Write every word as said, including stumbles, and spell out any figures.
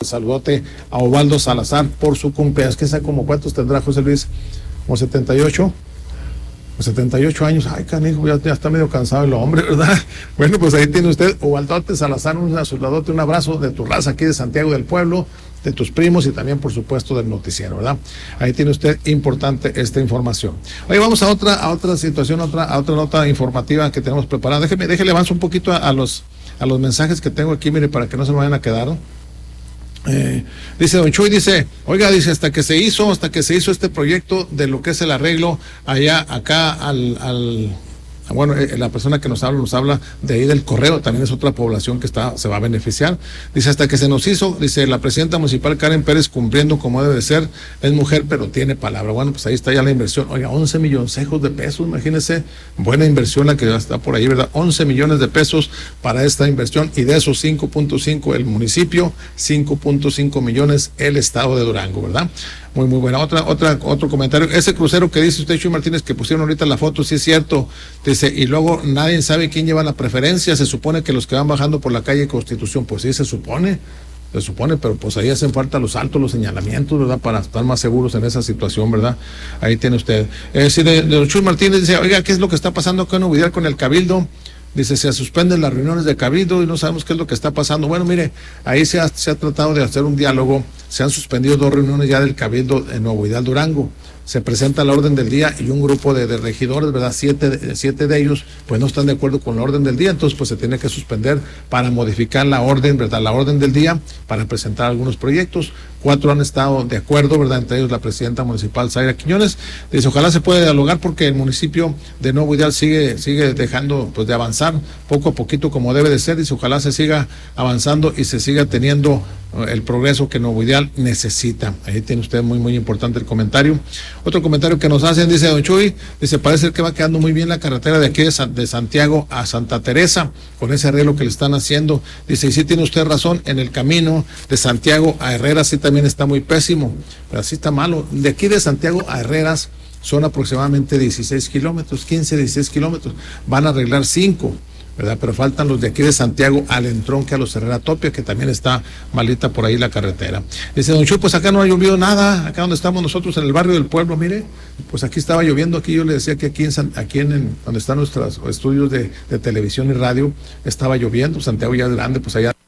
Saludote a Osvaldo Salazar por su cumpleaños. ¿Qué sabe como cuántos tendrá José Luis? ¿Como setenta y ocho? setenta y ocho años. Ay, canijo, ya, ya está medio cansado el hombre, ¿verdad? Bueno, pues ahí tiene usted, Osvaldote Salazar, un saludote, un abrazo de tu raza aquí de Santiago del Pueblo, de tus primos y también, por supuesto, del noticiero, ¿verdad? Ahí tiene usted importante esta información. Hoy vamos a otra, a otra situación, a otra, a otra nota informativa que tenemos preparada. Déjeme, déjele avanzo un poquito a, a los, a los mensajes que tengo aquí, mire, para que no se me vayan a quedar, ¿no? Eh, dice Don Chuy, dice, oiga, dice, hasta que se hizo, hasta que se hizo este proyecto de lo que es el arreglo allá, acá al, al bueno, eh, la persona que nos habla, nos habla de ahí del Correo, también es otra población que está, se va a beneficiar. Dice, hasta que se nos hizo, dice, la presidenta municipal Karen Pérez cumpliendo como debe de ser, es mujer, pero tiene palabra. Bueno, pues ahí está ya la inversión. Oiga, once milloncejos de pesos, imagínense, buena inversión la que ya está por ahí, ¿verdad? once millones de pesos para esta inversión, y de esos cinco punto cinco el municipio, cinco punto cinco millones el estado de Durango, ¿verdad? Muy, muy buena. Otra, otra, otro comentario. Ese crucero que dice usted, Chuy Martínez, que pusieron ahorita la foto, sí es cierto. Dice, y luego nadie sabe quién lleva la preferencia. Se supone que los que van bajando por la calle Constitución, pues sí, se supone, se supone, pero pues ahí hacen falta los altos, los señalamientos, ¿verdad? Para estar más seguros en esa situación, ¿verdad? Ahí tiene usted. Eh, sí, de, de Chuy Martínez dice, oiga, ¿qué es lo que está pasando acá en Ovidial con el Cabildo? Dice, se suspenden las reuniones de Cabildo y no sabemos qué es lo que está pasando. Bueno, mire, ahí se ha, se ha tratado de hacer un diálogo. Se han suspendido dos reuniones ya del Cabildo en Nuevo Hidalgo, Durango. Se presenta la orden del día y un grupo de, de regidores, ¿verdad? Siete, siete de ellos, pues no están de acuerdo con la orden del día, entonces pues se tiene que suspender para modificar la orden, ¿verdad? La orden del día para presentar algunos proyectos. Cuatro han estado de acuerdo, ¿verdad? Entre ellos la presidenta municipal, Zaira Quiñones. Dice, ojalá se pueda dialogar porque el municipio de Nuevo Hidalgo sigue, sigue dejando, pues, de avanzar poco a poquito como debe de ser. Dice, ojalá se siga avanzando y se siga teniendo el progreso que Nuevo Hidalgo necesita. Ahí tiene usted muy, muy importante el comentario. Otro comentario que nos hacen, dice Don Chuy, dice, parece que va quedando muy bien la carretera de aquí de, San, de Santiago a Santa Teresa, con ese arreglo que le están haciendo. Dice, y sí tiene usted razón, en el camino de Santiago a Herrera sí también está muy pésimo, pero así está malo. De aquí de Santiago a Herreras son aproximadamente dieciséis kilómetros, quince, dieciséis kilómetros. Van a arreglar cinco, ¿verdad? Pero faltan los de aquí de Santiago al entronque a los Herrera Topia, que también está malita por ahí la carretera. Dice Don Chuy, pues acá no ha llovido nada, acá donde estamos nosotros en el barrio del pueblo, mire, pues aquí estaba lloviendo, aquí yo le decía que aquí en San, aquí en, en donde están nuestros estudios de, de televisión y radio, estaba lloviendo. Santiago ya es grande, pues allá